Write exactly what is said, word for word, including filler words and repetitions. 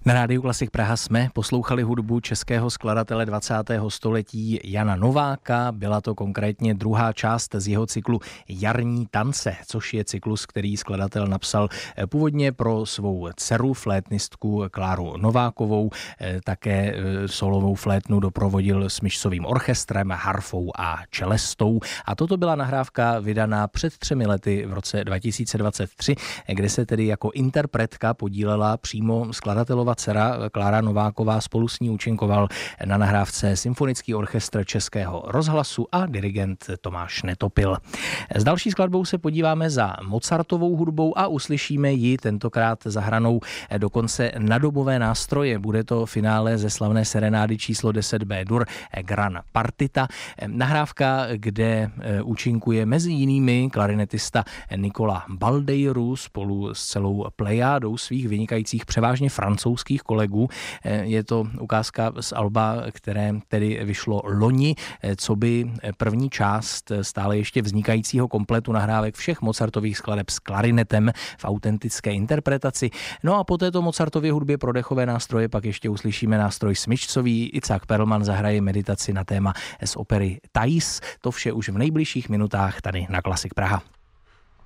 Na Rádiu Klasik Praha jsme poslouchali hudbu českého skladatele dvacátého století Jana Nováka. Byla to konkrétně druhá část z jeho cyklu Jarní tance, což je cyklus, který skladatel napsal původně pro svou dceru, flétnistku Kláru Novákovou. Také solovou flétnu doprovodil smyčcovým orchestrem, harfou a čelestou. A toto byla nahrávka vydaná před třemi lety v roce dva tisíce dvacet tři, kde se tedy jako interpretka podílela přímo skladatelova dcera Klára Nováková, spolu s ní účinkoval na nahrávce Symfonický orchestr Českého rozhlasu a dirigent Tomáš Netopil. S další skladbou se podíváme za Mozartovou hudbou a uslyšíme ji tentokrát zahranou dokonce na dobové nástroje. Bude to finále ze slavné serenády číslo deset B-dur Gran Partita. Nahrávka, kde účinkuje mezi jinými klarinetista Nicola Baldeiru spolu s celou plejádou svých vynikajících převážně francouzských kolegů. Je to ukázka z alba, které tedy vyšlo loni, co by první část stále ještě vznikajícího kompletu nahrávek všech Mozartových skladeb s klarinetem v autentické interpretaci. No a po této Mozartově hudbě pro dechové nástroje pak ještě uslyšíme nástroj smyčcový. Itzhak Perlman zahraje meditaci na téma z opery Thais. To vše už v nejbližších minutách tady na Klasik Praha.